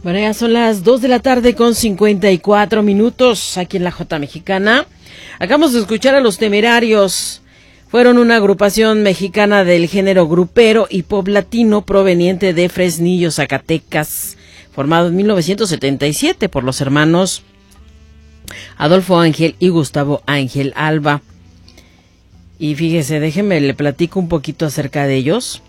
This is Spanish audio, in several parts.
Bueno, ya son las 2 de la tarde con 54 minutos aquí en la J Mexicana. Acabamos de escuchar a Los Temerarios. Fueron una agrupación mexicana del género grupero y pop latino proveniente de Fresnillo, Zacatecas, formado en 1977 por los hermanos Adolfo Ángel y Gustavo Ángel Alba. Y fíjese, déjeme le platico un poquito acerca de ellos.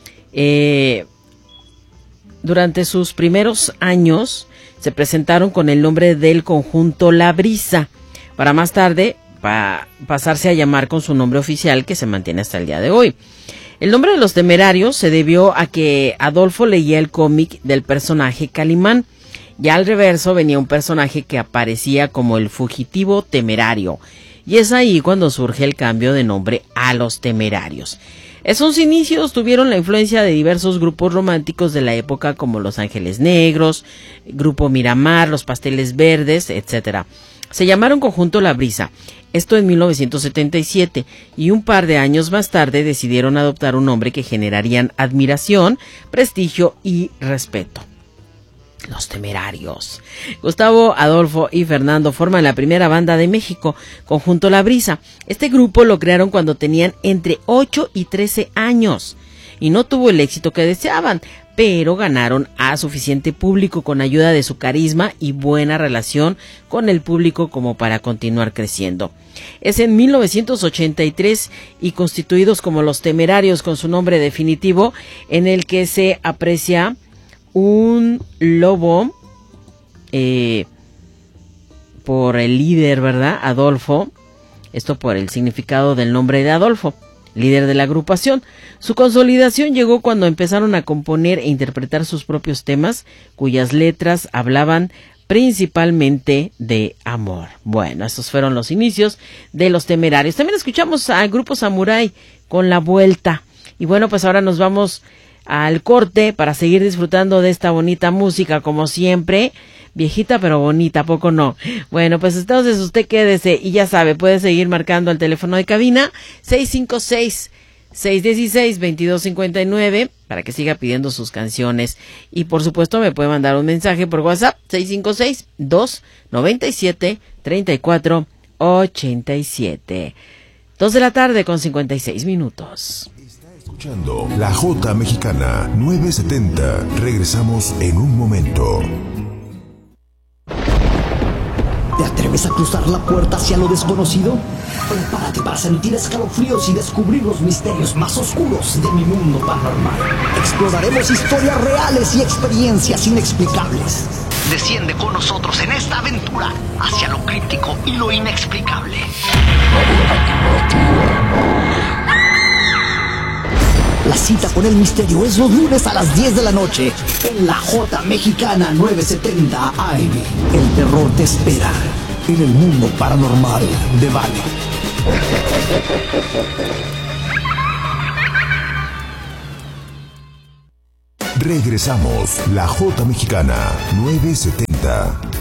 Durante sus primeros años se presentaron con el nombre del conjunto La Brisa, para más tarde pasarse a llamar con su nombre oficial, que se mantiene hasta el día de hoy. El nombre de Los Temerarios se debió a que Adolfo leía el cómic del personaje Calimán. Ya al reverso venía un personaje que aparecía como el fugitivo temerario, y es ahí cuando surge el cambio de nombre a Los Temerarios. Esos inicios tuvieron la influencia de diversos grupos románticos de la época, como Los Ángeles Negros, Grupo Miramar, Los Pasteles Verdes, etc. Se llamaron Conjunto La Brisa, esto en 1977, y un par de años más tarde decidieron adoptar un nombre que generarían admiración, prestigio y respeto. Los Temerarios. Gustavo, Adolfo y Fernando forman la primera banda de México, Conjunto La Brisa. Este grupo lo crearon cuando tenían entre 8 y 13 años y no tuvo el éxito que deseaban, pero ganaron a suficiente público con ayuda de su carisma y buena relación con el público como para continuar creciendo. Es en 1983 y constituidos como Los Temerarios con su nombre definitivo, en el que se aprecia un lobo por el líder, ¿verdad? Adolfo, esto por el significado del nombre de Adolfo, líder de la agrupación. Su consolidación llegó cuando empezaron a componer e interpretar sus propios temas, cuyas letras hablaban principalmente de amor. Bueno, estos fueron los inicios de Los Temerarios. También escuchamos al Grupo Samurai con La Vuelta. Y bueno, pues ahora nos vamos al corte para seguir disfrutando de esta bonita música, como siempre, viejita pero bonita, ¿a poco no? Bueno, pues entonces usted quédese y ya sabe, puede seguir marcando al teléfono de cabina 656-616-2259 para que siga pidiendo sus canciones, y por supuesto me puede mandar un mensaje por WhatsApp 656-297-3487. 2 de la tarde con 56 minutos. Escuchando La J Mexicana 970. Regresamos en un momento. ¿Te atreves a cruzar la puerta hacia lo desconocido? Prepárate para sentir escalofríos y descubrir los misterios más oscuros de mi mundo paranormal. Exploraremos historias reales y experiencias inexplicables. Desciende con nosotros en esta aventura hacia lo críptico y lo inexplicable. La cita con el misterio es los lunes a las 10 de la noche en la J Mexicana 970 AM. El terror te espera en el mundo paranormal de Vale. Regresamos, La J Mexicana 970.